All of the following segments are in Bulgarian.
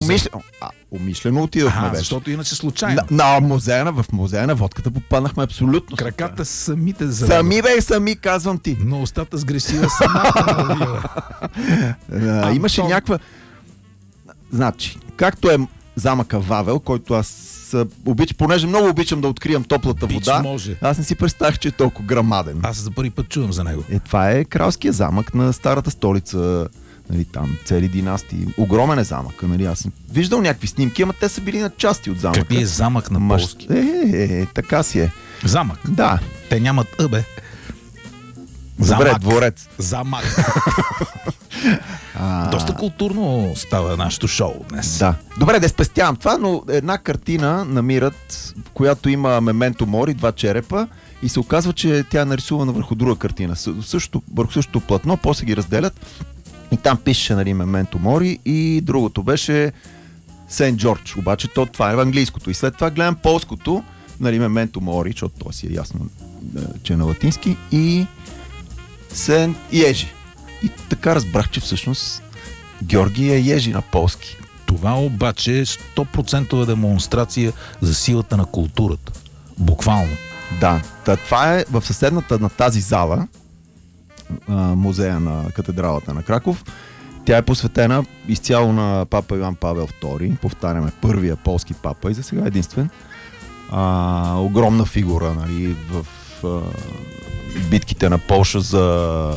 Умишлено отидохме вече. Защото иначе случайно. В музея на водката попаднахме абсолютно. Краката самите заведоха. Сами, казвам ти. Но устата сгрешила самата. Имаше някаква... Значи, както е замъка Вавел, който аз понеже много обичам да откриям топлата вода, може. аз не си представях, че е толкова грамаден. Аз за първи път чувам за него. Това е кралския замък на старата столица, нали, там цели династии. Огромен е замък, нали, аз съм виждал някакви снимки, ама те са били на части от замъка. Какви е замък на полски? Така си е. Замък? Да. Те нямат бе. Добре, дворец. Замък. Доста културно става нашето шоу днес. Да. Добре, да спестявам това, но една картина намират, в която има мементо мори, 2 черепа, и се оказва, че тя е нарисувана върху друга картина. Върху същото платно, после ги разделят и там пише, нали, мементо мори, и другото беше Сент Джордж. Обаче това е в английското. И след това гледам полското, нали, мементо мори, защото то си е ясно, че е на латински, и Сент Ежи. И така разбрах, че всъщност Георги е Ежи на полски. Това обаче е 100% демонстрация за силата на културата. Буквално. Да. Това е в съседната на тази зала, музея на катедралата на Краков. Тя е посветена изцяло на папа Йоан Павел II. Повтаряме, първия полски папа и за сега единствен. Огромна фигура, нали, в битките на Полша за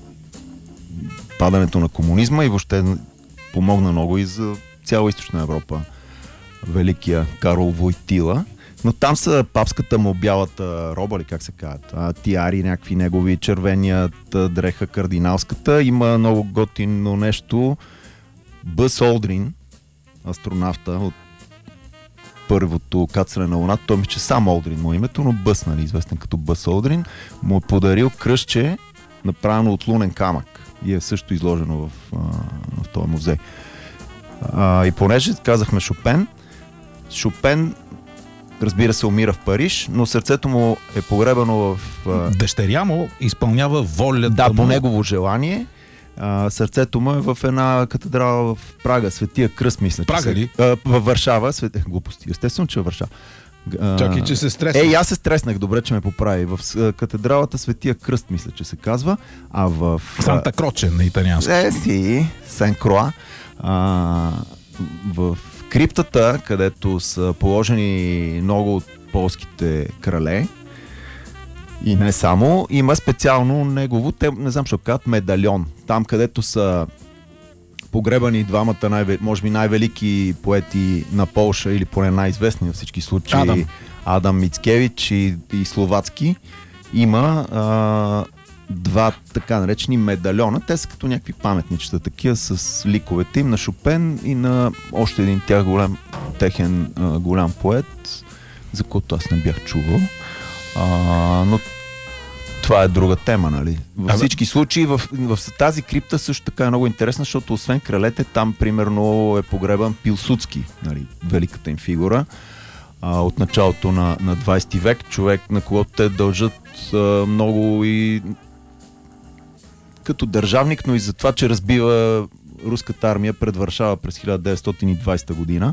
падането на комунизма и въобще помогна много и за цяла Източна Европа. Великия Карол Войтила. Но там са папската му бялата роба, ли как се казват, тиари, някакви негови, червеният дреха кардиналската. Има много готино нещо. Бъс Олдрин, астронавта от първото кацане на Луната, той мисля, че сам Олдрин му името, но Бъс, нали, известен като Бъс Олдрин, му е подарил кръстче, направено от лунен камък. И е също изложено в този музей. И понеже казахме Шопен, разбира се, умира в Париж, но сърцето му е погребано в... Дъщеря му изпълнява волята му. По негово желание. Сърцето му е в една катедрала в Прага, Светия кръст, мисля. Прага ли? Във Варшава. Глупости. Естествено, че във Варшава. Чакай, че се стреснах. Аз се стреснах, добре, че ме поправи. В катедралата Светия кръст, мисля, че се казва. А в... Санта Кроче на италиански. Сен Кроа. В криптата, където са положени много от полските крале, и не само, има специално негово, не знам защо казват, медальон. Там, където са погребани двамата може би най-велики поети на Полша, или поне най-известни във всички случаи, Адам Мицкевич и Словацки, има два така наречени медальона. Те са като някакви паметничета, такива с ликовете им на Шопен и на още един техен голям поет, за който аз не бях чувал. Но това е друга тема, нали? Във всички случаи в тази крипта също така е много интересна, защото освен кралете, там примерно е погребан Пилсудски, нали? Великата им фигура от началото на 20 век, човек, на когото те дължат много и като държавник, но и за това, че разбива руската армия пред Варшава през 1920 година.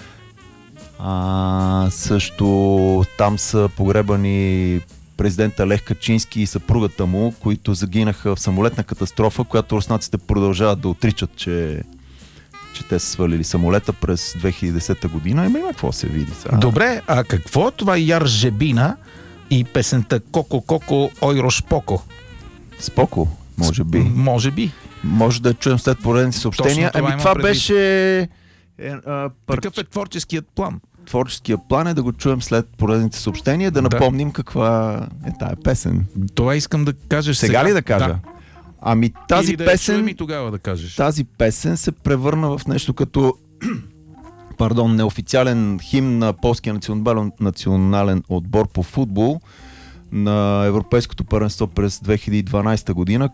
Също там са погребани президента Лех Качински и съпругата му, които загинаха в самолетна катастрофа, която руснаците продължават да отричат, че те са свалили самолета през 2010 година. Има какво се види сега. Добре, а какво е това Яржебина и песента Коко-Коко Ойрошпоко? Споко, може би. Може би. Може да чуем след поредните съобщения. Това беше... Какъв е творческият план? Творческият план е да го чуем след поредните съобщения, да напомним каква е тая песен. Това искам да кажеш сега. Сега ли да кажа? Да. Тази песен... и тогава да кажеш. Тази песен се превърна в нещо като неофициален химн на полския национален отбор по футбол на Европейското първенство през 2012 година,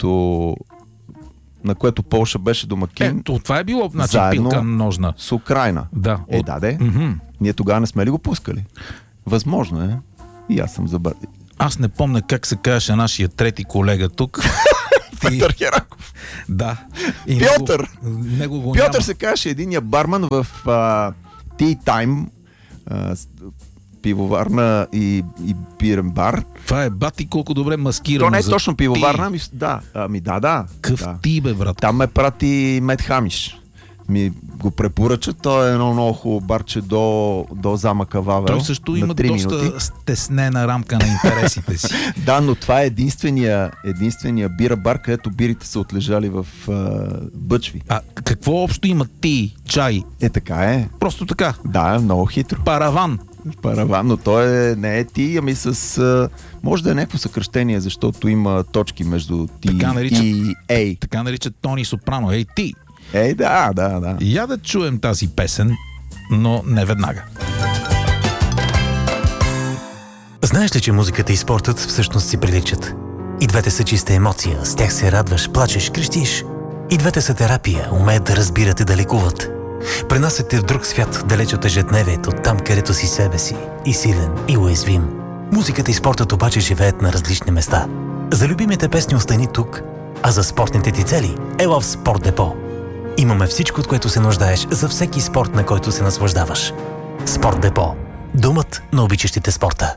на което Полша беше домакин. Това е било, пилка ножна. С Украйна. Да. Ние тогава не сме ли го пускали? Възможно е. И аз съм забравил. Аз не помня как се казваше нашия трети колега тук. Петър Хераков. Да. Пьотър! Него го Пьотър няма. се казваше единия барман в Tea Time, пивоварна и бирен бар. Това е бати колко добре маскирано. То не е за точно пивоварна, ти. да. Да. Къв да. ти, бе, брат? Там ме прати Мет Хамиш. Ми го препоръча. Той е едно много хубаво барче до замъка Вавел. Той също на има 3 доста минути. стеснена рамка на интересите си. Да, но това е единствения бира бар, където бирите са отлежали в бъчви. А какво общо има ти, чай? Така е. Просто така. Да, много хитро. Параван. Параван, но той не е ти, ами с... може да е някакво съкръщение, защото има точки между ти и ей. Така наричат Тони Сопрано. Ей, ти. Ей, да. Я да чуем тази песен, но не веднага. Знаеш ли, че музиката и спортът всъщност си приличат? И двете са чиста емоция, с тях се радваш, плачеш, крещиш. И двете са терапия, умеят да разбират и да лекуват. Пренасят те в друг свят, далеч от ежедневието, там където си себе си, и силен, и уязвим. Музиката и спортът обаче живеят на различни места. За любимите песни остани тук, а за спортните ти цели ела в Спорт Депо. Имаме всичко, от което се нуждаеш за всеки спорт, на който се наслаждаваш. Спорт Депо. Домът на обичащите спорта.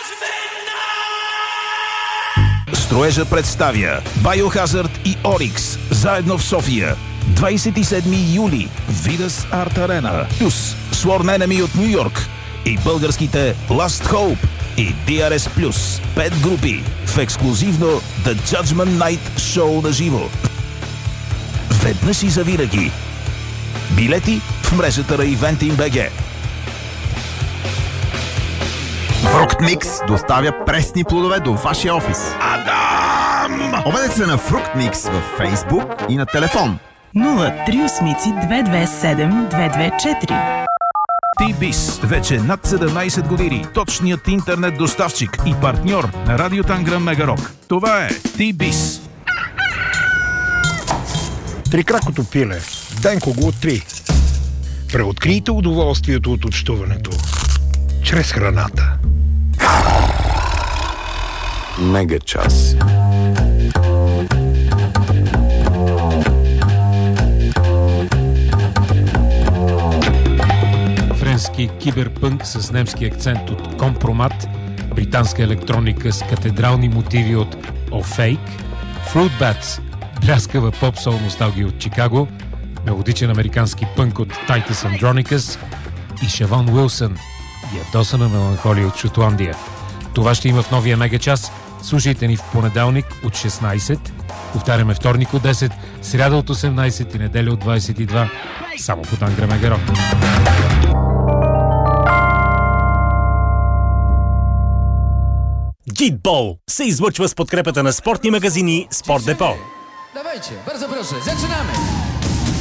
Строежа представя Biohazard и Oryx заедно в София. 27 юли Видас Арт Арена плюс Sworn Enemy от Ню Йорк и българските Last Hope и DRS+. 5 групи в ексклюзивно The Judgment Night шоу на живо. Веднъж и завинаги. Билети в мрежата на Eventim.bg. Фрукт Микс доставя пресни плодове до вашия офис. Адам! Обадете се на Фрукт Микс във Facebook и на телефон. 038-227-224. T-Biz. Вече над 17 години. Точният интернет доставчик и партньор на Радио Танграм Мегарок. Това е T-Biz. Трикракото пиле. Денко го откри. Преоткрийте удоволствието от общуването. Чрез храната. Мега час. Френски киберпънк с немски акцент от Компромат, британска електроника с катедрални мотиви от О-Фейк, Fruit Bats, бляскава поп-сол носталгия от Чикаго, мелодичен американски пънк от Titus Andronicus и Шевон Уилсън, ядосана меланхолия от Шотландия. Това ще има в новия мегачас. Слушайте ни в понеделник от 16, повтаряме вторник от 10, сряда от 18 и неделя от 22, само по Танграм Мегарок. Гитбол се излъчва с подкрепата на спортни магазини Спорт Депо. Dawajcie, bardzo proszę, zaczynamy!